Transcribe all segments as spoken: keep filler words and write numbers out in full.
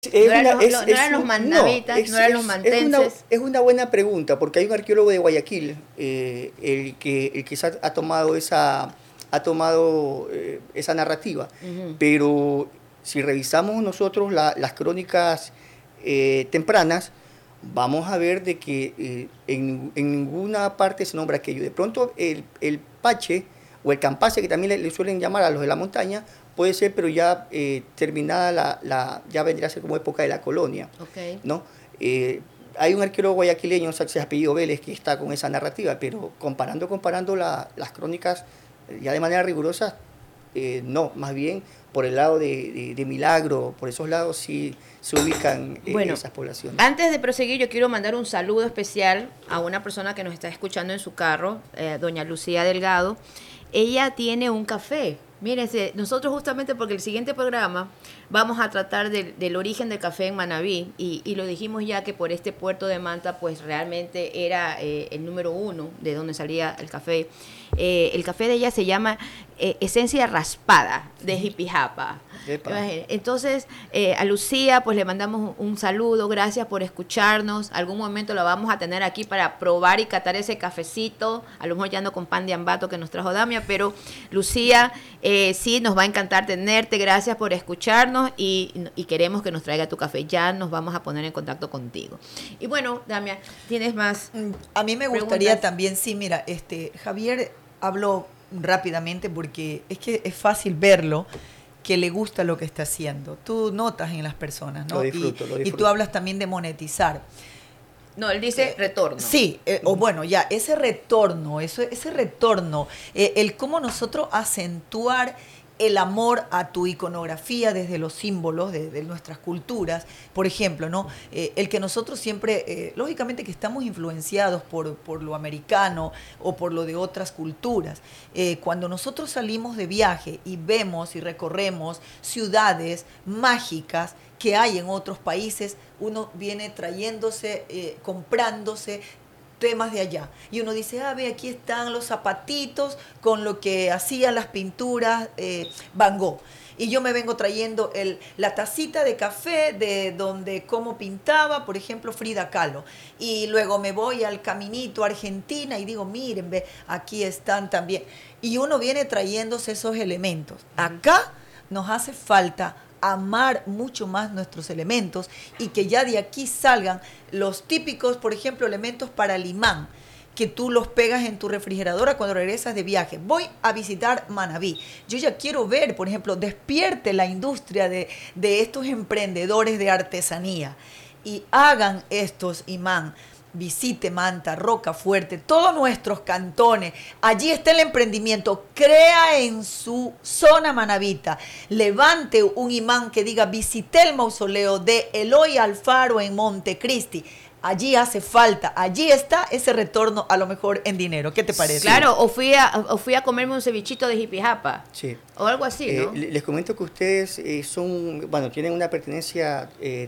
Es No eran una, los, es, lo- no es eran los un- mandavitas, no, es, no eran los es, es una, mantenses. es una buena pregunta, porque hay un arqueólogo de Guayaquil, eh, el que, el que se ha, ha tomado esa, ha tomado eh, esa narrativa, Ujú. pero si revisamos nosotros la- las crónicas eh, tempranas, vamos a ver de que eh, en, en ninguna parte se nombra aquello. De pronto el, el Pache o el Campase, que también le, le suelen llamar a los de la montaña, puede ser, pero ya eh, terminada la, la, ya vendría a ser como época de la colonia, Ok. ¿no? Eh, hay un arqueólogo guayaquileño, se apellido Vélez, que está con esa narrativa, pero comparando, comparando la, las crónicas eh, ya de manera rigurosa, eh, no, más bien por el lado de, de, de Milagro, por esos lados sí se ubican eh, Bueno, esas poblaciones. antes de proseguir, yo quiero mandar un saludo especial a una persona que nos está escuchando en su carro, eh, doña Lucía Delgado. Ella tiene un café. Mírense, nosotros justamente porque el siguiente programa vamos a tratar del, del origen del café en Manabí y, y lo dijimos ya que por este puerto de Manta pues realmente era eh, el número uno de donde salía el café. Eh, el café de ella se llama eh, Esencia Raspada de Jipijapa. Epa. Entonces, eh, a Lucía, pues le mandamos un saludo, gracias por escucharnos. Algún momento la vamos a tener aquí para probar y catar ese cafecito. A lo mejor ya no con pan de ambato que nos trajo Damia, pero Lucía, eh, sí, nos va a encantar tenerte. Gracias por escucharnos y, y queremos que nos traiga tu café. Ya nos vamos a poner en contacto contigo. Y bueno, Damia, ¿tienes más? A mí me gustaría preguntas? también, sí, mira, este Javier habló rápidamente porque es que es fácil verlo que le gusta lo que está haciendo. Tú notas en las personas, ¿no? Lo Y, disfruto, lo y tú disfruto. hablas también de monetizar. No, él dice retorno. Sí, eh, o bueno, ya, ese retorno, eso, ese retorno, eh, el cómo nosotros acentuar el amor a tu iconografía desde los símbolos de, de nuestras culturas, por ejemplo, ¿no? Eh, el que nosotros siempre, eh, lógicamente que estamos influenciados por, por lo americano o por lo de otras culturas. Eh, cuando nosotros salimos de viaje y vemos y recorremos ciudades mágicas que hay en otros países, uno viene trayéndose, eh, comprándose temas de allá. Y uno dice, ah, ve, aquí están los zapatitos con lo que hacían las pinturas eh, Van Gogh. Y yo me vengo trayendo el, la tacita de café de donde cómo pintaba, por ejemplo, Frida Kahlo. Y luego me voy al caminito a Argentina y digo, miren, ve, aquí están también. Y uno viene trayéndose esos elementos. Acá nos hace falta amar mucho más nuestros elementos y que ya de aquí salgan los típicos, por ejemplo, elementos para el imán, que tú los pegas en tu refrigeradora cuando regresas de viaje. Voy a visitar Manabí. Yo ya quiero ver, por ejemplo, despierte la industria de, de estos emprendedores de artesanía y hagan estos imán. Visite Manta, Rocafuerte, todos nuestros cantones. Allí está el emprendimiento. Crea en su zona manabita. Levante un imán que diga visité el mausoleo de Eloy Alfaro en Montecristi. Allí hace falta, allí está ese retorno a lo mejor en dinero. ¿Qué te parece? Claro, o fui a, o fui a comerme un cevichito de jipijapa. Sí. O algo así, Eh, ¿no? les comento que ustedes eh, son, bueno, tienen una pertenencia eh,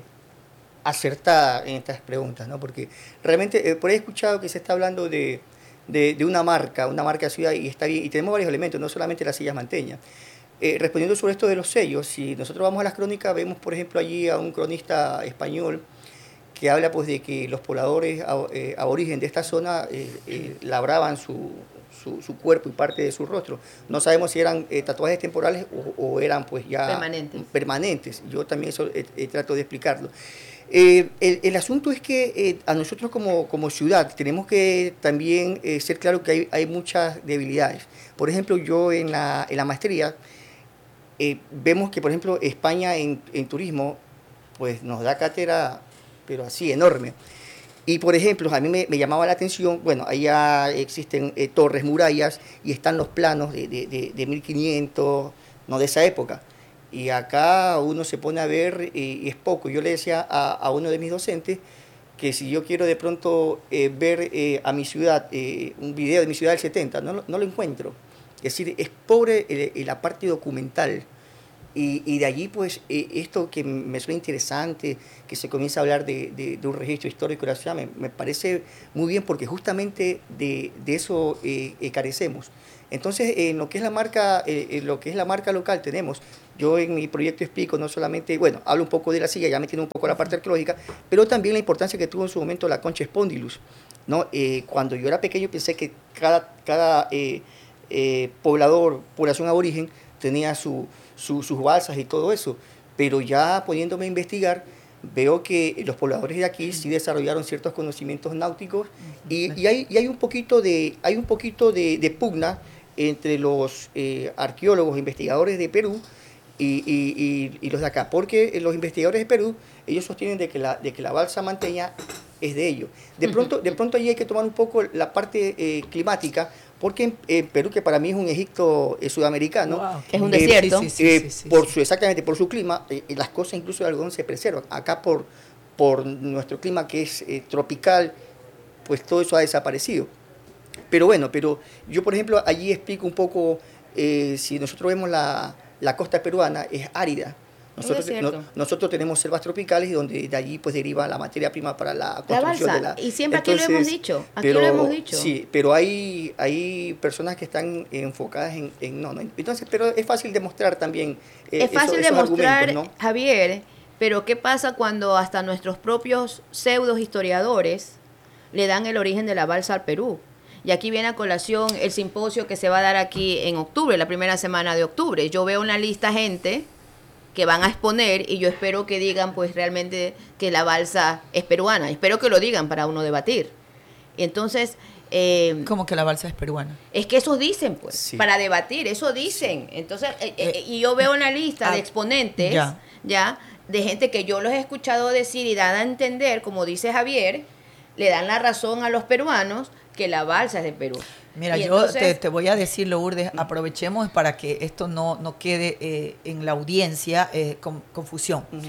acertada en estas preguntas, ¿no? Porque realmente eh, por ahí he escuchado que se está hablando de, de, de una marca, una marca de ciudad, y está bien, y tenemos varios elementos, no solamente las sillas manteñas. Eh, respondiendo sobre esto de los sellos, si nosotros vamos a las crónicas, vemos por ejemplo allí a un cronista español que habla pues de que los pobladores a, eh, aborigen de esta zona eh, eh, labraban su, su, su cuerpo y parte de su rostro. No sabemos si eran eh, tatuajes temporales o, o eran pues ya Permanentes. permanentes. Yo también eso eh, eh, trato de explicarlo. Eh, el, el asunto es que eh, a nosotros como, como ciudad tenemos que también eh, ser claros que hay, hay muchas debilidades. Por ejemplo, yo en la, en la maestría eh, vemos que, por ejemplo, España en, en turismo pues nos da cátedra, pero así enorme. Y por ejemplo, a mí me, me llamaba la atención, bueno, allá existen eh, torres, murallas, y están los planos de, de, de, de mil quinientos, no de esa época. Y acá uno se pone a ver eh, y es poco. Yo le decía a, a uno de mis docentes que si yo quiero de pronto eh, ver eh, a mi ciudad, eh, un video de mi ciudad del setenta, no, lo- no lo encuentro. Es decir, es pobre eh, la parte documental. Y, y de allí, pues, eh, esto que me suena interesante, que se comienza a hablar de, de- de un registro histórico de la ciudad, me, me parece muy bien porque justamente de, de eso eh, eh, carecemos. Entonces, en lo que es la marca, eh, en lo que es la marca local tenemos Yo en mi proyecto explico no solamente, bueno, hablo un poco de la silla, ya metiendo un poco la parte arqueológica, pero también la importancia que tuvo en su momento la concha spondylus, ¿no? Eh, cuando yo era pequeño pensé que cada, cada eh, eh, poblador, población aborigen, tenía su, su, sus balsas y todo eso, pero ya poniéndome a investigar, veo que los pobladores de aquí sí desarrollaron ciertos conocimientos náuticos y, y, hay, y hay un poquito de, hay un poquito de, de pugna entre los eh, arqueólogos e investigadores de Perú y, y, y, y los de acá, porque los investigadores de Perú, ellos sostienen de que la, de que la balsa manteña es de ellos. De pronto, de pronto allí hay que tomar un poco la parte eh, climática, porque en, en Perú, que para mí es un Egipto eh, sudamericano, wow, es un eh, desierto, sí, sí, sí, sí, sí, por su, exactamente por su clima, eh, las cosas incluso de algodón se preservan. Acá por, por nuestro clima que es eh, tropical, pues todo eso ha desaparecido. Pero bueno, pero yo por ejemplo allí explico un poco, eh, si nosotros vemos la, la costa peruana, es árida. Nosotros, no, nosotros tenemos selvas tropicales y donde de allí pues deriva la materia prima para la construcción la balsa, de la... Y siempre Entonces, aquí lo hemos dicho, aquí pero, lo hemos dicho. Sí, pero hay, hay personas que están enfocadas en, en no, no. Entonces, pero es fácil demostrar también eh, Es fácil esos, demostrar, esos ¿no? Javier, pero ¿qué pasa cuando hasta nuestros propios pseudos historiadores le dan el origen de la balsa al Perú? Y aquí viene a colación el simposio que se va a dar aquí en octubre, la primera semana de octubre. Yo veo una lista gente que van a exponer y yo espero que digan pues realmente que la balsa es peruana. Espero que lo digan para uno debatir. Entonces... Eh, ¿Cómo que la balsa es peruana? Es que eso dicen, pues, sí. Para debatir, eso dicen. Entonces, eh, eh, y yo veo una lista ah, de exponentes, ya. ya, de gente que yo los he escuchado decir y dan a entender, como dice Javier, le dan la razón a los peruanos que la balsa es de Perú. Mira, y yo entonces, te, te voy a decir, Lourdes, aprovechemos para que esto no, no quede eh, en la audiencia eh, con confusión. Uh-huh.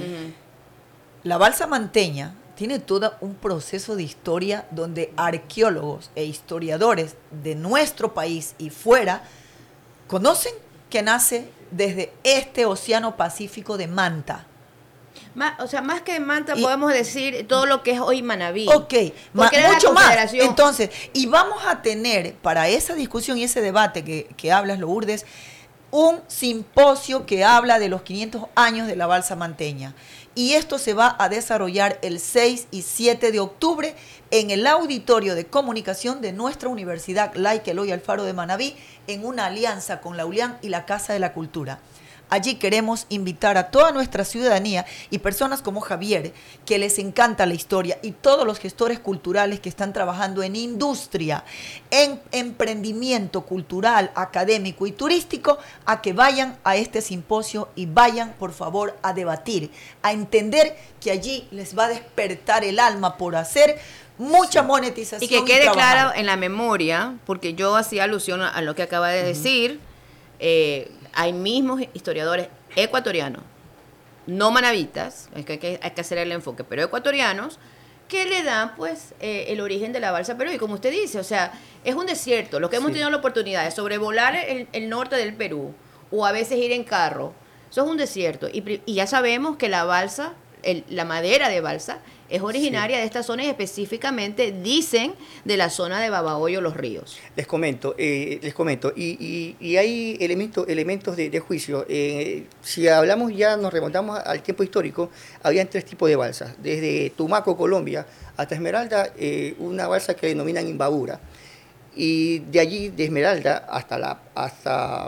La balsa manteña tiene todo un proceso de historia donde arqueólogos e historiadores de nuestro país y fuera conocen que nace desde este océano Pacífico de Manta. Más, o sea, más que Manta y, podemos decir todo lo que es hoy Manabí. Ok, ma, mucho más. Entonces, y vamos a tener para esa discusión y ese debate que, que hablas, Lourdes, un simposio que habla de los quinientos años de la balsa manteña. Y esto se va a desarrollar el seis y siete de octubre en el auditorio de comunicación de nuestra Universidad Laica Eloy Alfaro de Manabí, en una alianza con la U L I A N y la Casa de la Cultura. Allí queremos invitar a toda nuestra ciudadanía y personas como Javier, que les encanta la historia, y todos los gestores culturales que están trabajando en industria, en emprendimiento cultural, académico y turístico, a que vayan a este simposio y vayan, por favor, a debatir, a entender que allí les va a despertar el alma por hacer mucha sí. monetización. Y que quede y claro en la memoria, porque yo hacía alusión a lo que acaba de uh-huh. decir, eh, hay mismos historiadores ecuatorianos, no manavitas, es que hay, que hay que hacer el enfoque, pero ecuatorianos, que le dan pues eh, el origen de la balsa Perú. Y como usted dice, o sea, es un desierto. Los que hemos sí. tenido la oportunidad de sobrevolar el, el norte del Perú, o a veces ir en carro, eso es un desierto. Y, y ya sabemos que la balsa, el, la madera de balsa, es originaria sí. de esta zona y específicamente dicen de la zona de Babahoyo, Los Ríos. Les comento, eh, les comento, y, y, y hay elementos, elementos de, de juicio. Eh, si hablamos ya, nos remontamos al tiempo histórico, habían tres tipos de balsas. Desde Tumaco, Colombia, hasta Esmeralda, eh, una balsa que denominan Imbabura. Y de allí, de Esmeralda, hasta la, hasta,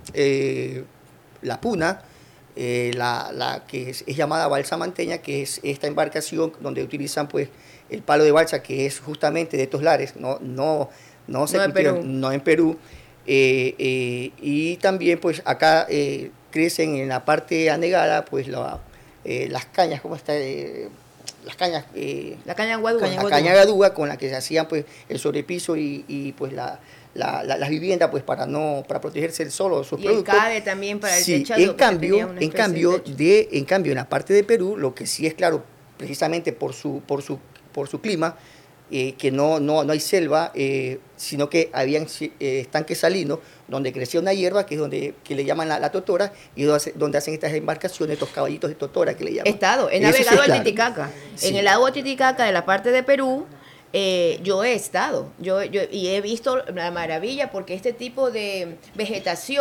eh, la Puna, Eh, la, la que es, es llamada balsa manteña, que es esta embarcación donde utilizan pues el palo de balsa, que es justamente de estos lares, no, no, no, se no, cultiva, en Perú. no en Perú, eh, eh, y también pues acá eh, crecen en la parte anegada pues la, eh, las cañas, ¿cómo está? Eh, las cañas, eh, la caña guadúa, la caña gadúa con la que se hacían pues el sobrepiso y, y pues la La, la, las viviendas pues para no para protegerse del sol o sus y productos. El cabe también para el sí, techado, en cambio en cambio de, de en cambio en la parte de Perú, lo que sí es claro, precisamente por su por su por su clima, eh, que no no no hay selva, eh, sino que habían eh, estanques salinos donde crecía una hierba que es donde que le llaman la, la totora, y donde, donde hacen estas embarcaciones, estos caballitos de totora que le llaman. He estado, he navegado al claro. Titicaca, sí. en el lago Titicaca de la parte de Perú. Eh, yo he estado yo, yo y he visto la maravilla, porque este tipo de vegetación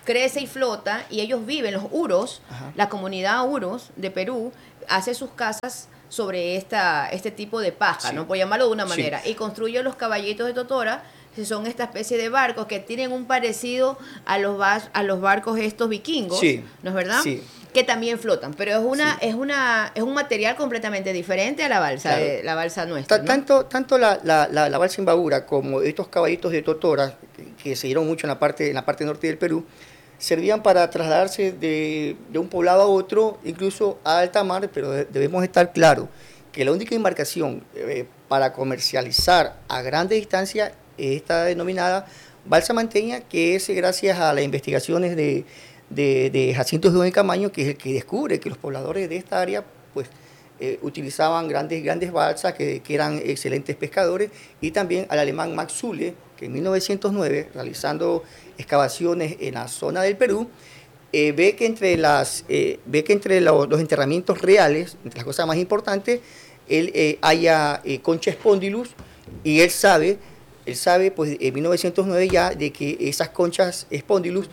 crece y flota, y ellos viven, los uros, Ajá. la comunidad uros de Perú, hace sus casas sobre esta, este tipo de paja, Sí. ¿no? Por llamarlo de una manera, Sí. y construye los caballitos de Totora, que son esta especie de barcos que tienen un parecido a los, bar- a los barcos estos vikingos, Sí. ¿no es verdad? Sí. Que también flotan, pero es una, Sí. es una, es un material completamente diferente a la balsa, Claro. de, la balsa nuestra, Ta- ¿no? Tanto, tanto la, la, la, la balsa Imbabura como estos caballitos de Totora, que, que se dieron mucho en la parte, en la parte norte del Perú, servían para trasladarse de, de un poblado a otro, incluso a alta mar, pero de- debemos estar claros que la única embarcación eh, para comercializar a grandes distancias es esta denominada balsa manteña, que es gracias a las investigaciones de, de, de Jacinto Gijón y Camaño, que es el que descubre que los pobladores de esta área pues, eh, utilizaban grandes, grandes balsas, que, que eran excelentes pescadores, y también al alemán Max Zule, que en mil novecientos nueve, realizando excavaciones en la zona del Perú, eh, ve que entre, las, eh, ve que entre los, los enterramientos reales, entre las cosas más importantes, él eh, haya eh, concha spondylus, y él sabe, él sabe pues en mil novecientos nueve ya de que esas conchas spondylus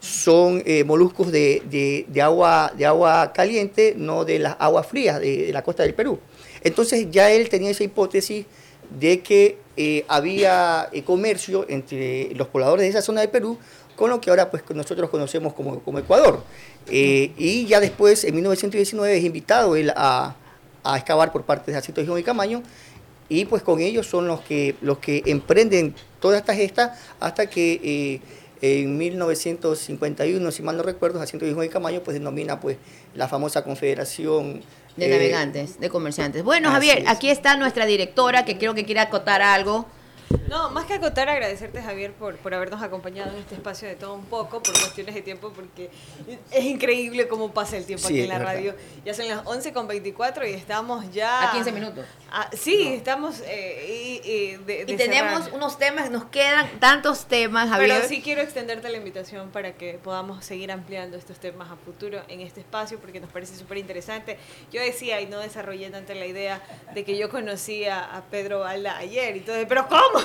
son eh, moluscos de, de, de, agua, de agua caliente, no de las aguas frías de, de la costa del Perú. Entonces ya él tenía esa hipótesis de que eh, había eh, comercio entre los pobladores de esa zona del Perú con lo que ahora pues nosotros conocemos como, como Ecuador. Eh, y ya después, en mil novecientos diecinueve, es invitado él a, a excavar por parte de Jacinto Gijón y Camaño, y pues con ellos son los que, los que emprenden toda esta gesta hasta que eh, en mil novecientos cincuenta y uno, si mal no recuerdo, Jacinto Gijón y Camaño pues denomina pues la famosa Confederación De eh, navegantes, de comerciantes. Bueno, así Javier, es. aquí está nuestra directora, que creo que quiere acotar algo. No, más que acotar, agradecerte, Javier, por, por habernos acompañado en este espacio de todo un poco, por cuestiones de tiempo, porque es increíble cómo pasa el tiempo Sí, aquí en la es verdad. radio. Ya son las once con veinticuatro y estamos ya... A quince minutos. Ah, sí, estamos... Eh, y, y de- de Y tenemos cerrar. unos temas, nos quedan tantos temas, Javier. Pero sí quiero extenderte la invitación para que podamos seguir ampliando estos temas a futuro en este espacio, porque nos parece súper interesante. Yo decía, y no desarrollé tanto la idea, de que yo conocía a Pedro Balda ayer y todo, pero ¿cómo?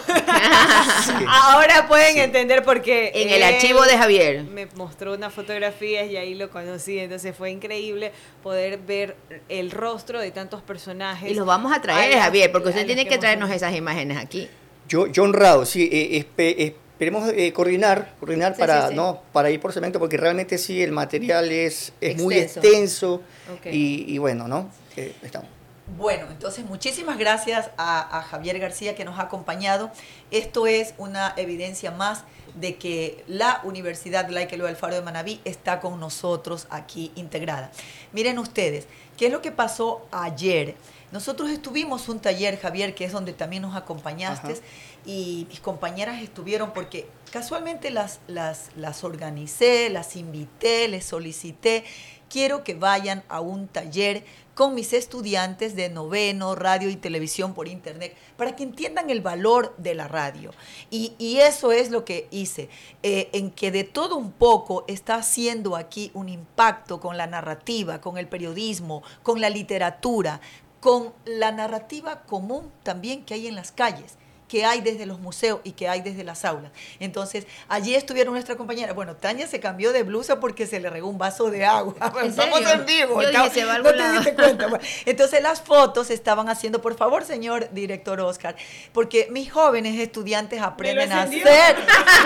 Ahora pueden Sí. entender por qué. En el él archivo de Javier. me mostró unas fotografías y ahí lo conocí, entonces fue increíble poder ver el rostro de tantos personajes. Y los vamos a traer, a las- Javier, porque a usted los tiene que hemos traernos conocido. esas imágenes aquí. Yo, yo honrado, sí, eh, espe- esperemos eh, coordinar, coordinar Sí, para, sí, sí. ¿no? para ir por cemento, porque realmente sí, el material es, es muy Extenso. extenso Ok. y, y bueno, ¿no? Eh, estamos. Bueno, entonces muchísimas gracias a, a Javier García que nos ha acompañado. Esto es una evidencia más de que la Universidad Laica Eloy Alfaro de Manabí está con nosotros aquí integrada. Miren ustedes, ¿qué es lo que pasó ayer? Nosotros estuvimos un taller, Javier, que es donde también nos acompañaste, Ajá. y mis compañeras estuvieron porque casualmente las, las, las organicé, las invité, les solicité. Quiero que vayan a un taller con mis estudiantes de noveno, radio y televisión por internet, para que entiendan el valor de la radio. Y, y eso es lo que hice, eh, en que de todo un poco está haciendo aquí un impacto con la narrativa, con el periodismo, con la literatura, con la narrativa común también que hay en las calles, que hay desde los museos y que hay desde las aulas. Entonces, allí estuvieron nuestra compañera. Bueno, Tania se cambió de blusa porque se le regó un vaso de agua. ¿En Estamos serio? en vivo. Yo dije, estamos- se va a no algún te lado. diste cuenta. Bueno, entonces, las fotos se estaban haciendo, por favor, señor director Oscar, porque mis jóvenes estudiantes aprenden a encendió. hacer.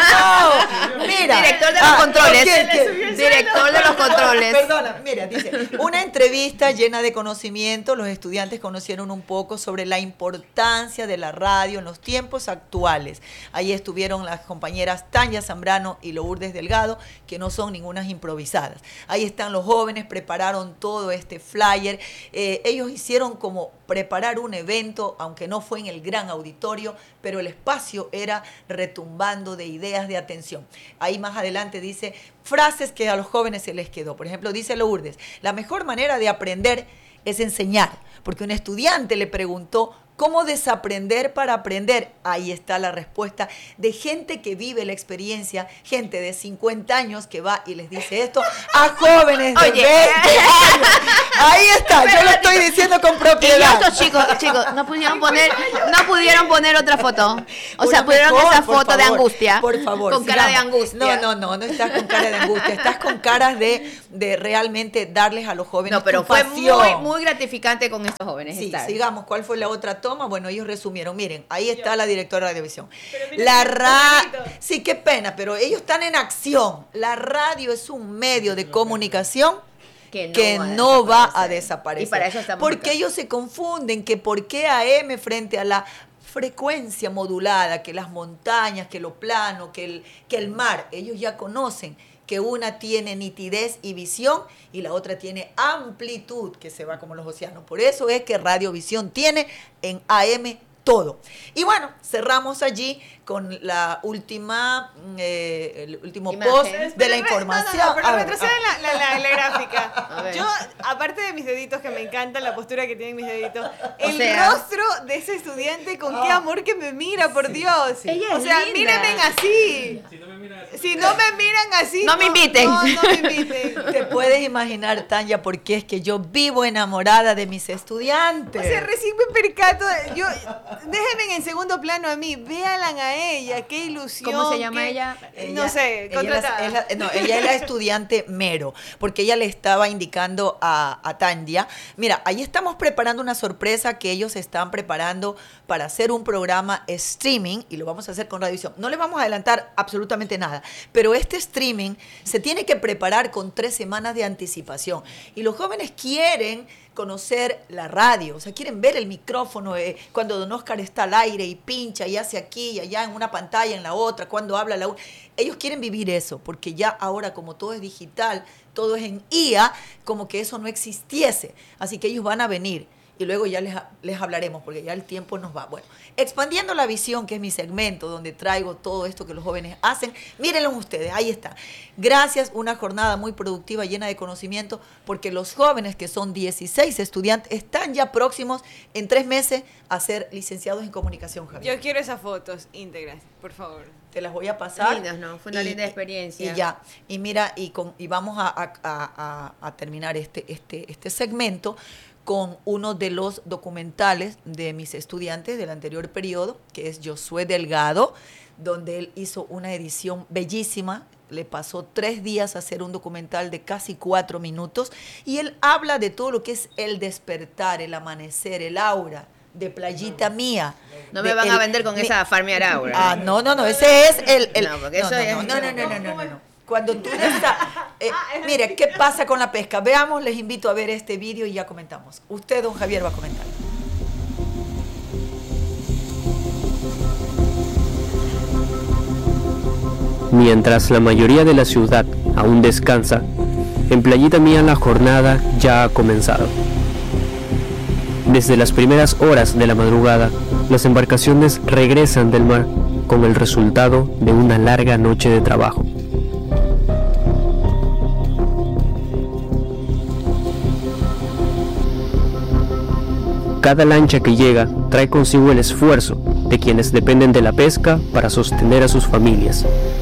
No, mira. Director de los Ah, controles. ¿qué- qué? Director de los controles. Perdona, mira, dice, una entrevista llena de conocimiento, los estudiantes conocieron un poco sobre la importancia de la radio en los tiempos actuales. Ahí estuvieron las compañeras Tania Zambrano y Lourdes Delgado, que no son ningunas improvisadas. Ahí están los jóvenes, prepararon todo este flyer. Eh, ellos hicieron como preparar un evento, aunque no fue en el gran auditorio, pero el espacio era retumbando de ideas de atención. Ahí más adelante dice frases que a los jóvenes se les quedó. Por ejemplo, dice Lourdes, la mejor manera de aprender es enseñar, porque un estudiante le preguntó ¿cómo desaprender para aprender? Ahí está la respuesta de gente que vive la experiencia, gente de cincuenta años que va y les dice esto a jóvenes de Oye. veinte años. Ahí está, yo lo Espera un estoy ratito. diciendo con con Y propiedad. estos chicos, chicos, no pudieron poner, no pudieron poner otra foto. O sea, Una pudieron mejor, esa por foto de favor, angustia. Por favor. Con cara de sigamos. angustia. No, no, no, no estás con cara de angustia. Estás con caras de, de realmente darles a los jóvenes No, pero tu fue pasión. muy, muy gratificante con estos jóvenes. Sí, estar. sigamos. ¿Cuál fue la otra toma? Bueno, ellos resumieron. Miren, ahí está la directora de Radiovisión. Pero miren La qué ra... bonito. Sí, qué pena, pero ellos están en acción. La radio es un medio de comunicación Que no que va a no va desaparecer. a desaparecer. Y para eso estamos Porque acá. ellos se confunden que por qué A M frente a la frecuencia modulada, que las montañas, que lo plano, que el, que el mar. Ellos ya conocen que una tiene nitidez y visión y la otra tiene amplitud, que se va como los océanos. Por eso es que Radiovisión tiene en A M todo. Y bueno, cerramos allí con la última, eh, el último Imagen. post Pero de la re- información. No, no, no, pero A ver, retroceden ah. la, la, la, la gráfica. A ver. Yo, aparte de mis deditos, que me encanta la postura que tienen mis deditos, el sea- rostro de ese estudiante, con qué amor que me mira, por Dios. Ella O es sea, linda. mírenme así. Si no me miran así. No me inviten. No, no me inviten. Te puedes imaginar, Tanya, porque es que yo vivo enamorada de mis estudiantes. O sea, recién me percato, yo, déjenme en segundo plano a mí, véanla a ella, qué ilusión. ¿Cómo se llama qué- ella? No sé, ella es la- contratada. es la- no, ella es la estudiante Mero, porque ella le estaba indicando a, a Tanya, mira, ahí estamos preparando una sorpresa que ellos están preparando para hacer un programa streaming, y lo vamos a hacer con Radiovisión. No les vamos a adelantar absolutamente nada, pero este streaming se tiene que preparar con tres semanas de anticipación, y los jóvenes quieren conocer la radio, o sea, quieren ver el micrófono, eh, cuando Don Oscar está al aire y pincha y hace aquí y allá en una pantalla, en la otra, cuando habla la una. Ellos quieren vivir eso, porque ya ahora como todo es digital, todo es en I A, como que eso no existiese. Así que ellos van a venir y luego ya les, les hablaremos, porque ya el tiempo nos va. Bueno, expandiendo la visión, que es mi segmento, donde traigo todo esto que los jóvenes hacen, mírenlo ustedes, ahí está. Gracias, una jornada muy productiva, llena de conocimiento, porque los jóvenes, que son dieciséis estudiantes, están ya próximos en tres meses a ser licenciados en comunicación, Javier. Yo quiero esas fotos íntegras, por favor. Te las voy a pasar. Lindas, ¿no? Fue una linda experiencia. Y ya, y mira, y, con, y vamos a, a- a- a terminar este, este, este segmento con uno de los documentales de mis estudiantes del anterior periodo, que es Josué Delgado, donde él hizo una edición bellísima. Le pasó tres días a hacer un documental de casi cuatro minutos, y él habla de todo lo que es el despertar, el amanecer, el aura de Playita Mía. No me de van a el- vender con mi- esa Farmear Aura. Ah, no, no, no, ese es el... el No, porque eso no, es- no, no, no, no, no, no, no, no. Cuando tú estás... Eh, mire, ¿qué pasa con la pesca? Veamos, les invito a ver este vídeo y ya comentamos. Usted, don Javier, va a comentar. Mientras la mayoría de la ciudad aún descansa, en Playita Mía la jornada ya ha comenzado. Desde las primeras horas de la madrugada, las embarcaciones regresan del mar con el resultado de una larga noche de trabajo. Cada lancha que llega trae consigo el esfuerzo de quienes dependen de la pesca para sostener a sus familias.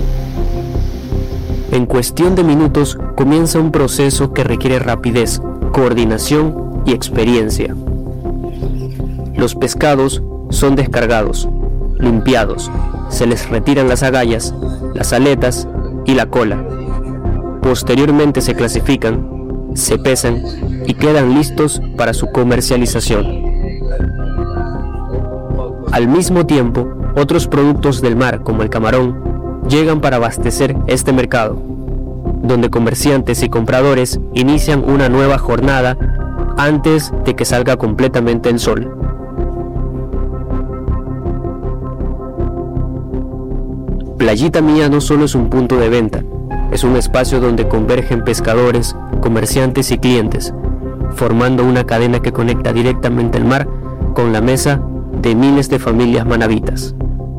En cuestión de minutos comienza un proceso que requiere rapidez, coordinación y experiencia. Los pescados son descargados, limpiados, se les retiran las agallas, las aletas y la cola. Posteriormente se clasifican, se pesan y quedan listos para su comercialización. Al mismo tiempo, otros productos del mar, como el camarón, llegan para abastecer este mercado, donde comerciantes y compradores inician una nueva jornada antes de que salga completamente el sol. Playita Mía no solo es un punto de venta, es un espacio donde convergen pescadores, comerciantes y clientes, formando una cadena que conecta directamente el mar con la mesa de miles de familias manabitas.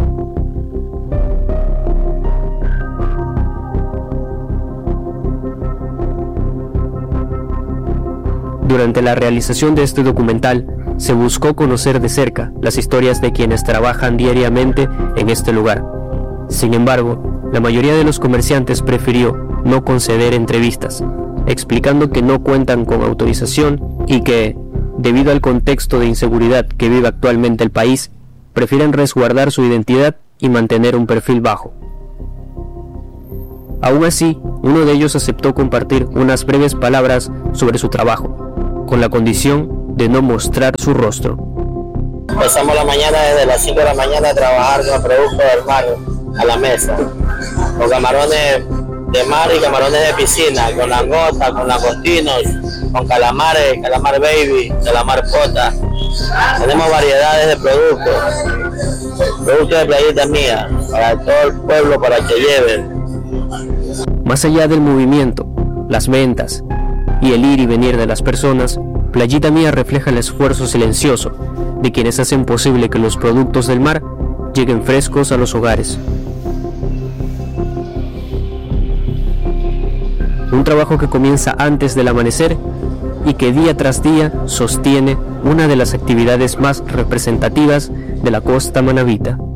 Durante la realización de este documental, se buscó conocer de cerca las historias de quienes trabajan diariamente en este lugar. Sin embargo, la mayoría de los comerciantes prefirió no conceder entrevistas, explicando que no cuentan con autorización y que, debido al contexto de inseguridad que vive actualmente el país, prefieren resguardar su identidad y mantener un perfil bajo. Aún así, uno de ellos aceptó compartir unas breves palabras sobre su trabajo, con la condición de no mostrar su rostro. Empezamos la mañana desde las cinco de la mañana a trabajar con los productos del mar a la mesa, con camarones de mar y camarones de piscina, con langosta, con langostinos, con calamares, calamar baby, calamar pota. Tenemos variedades de productos, productos de Playita Mía, para todo el pueblo, para que lleven. Más allá del movimiento, las ventas y el ir y venir de las personas, Playita Mía refleja el esfuerzo silencioso de quienes hacen posible que los productos del mar lleguen frescos a los hogares. Un trabajo que comienza antes del amanecer y que día tras día sostiene una de las actividades más representativas de la costa manabita.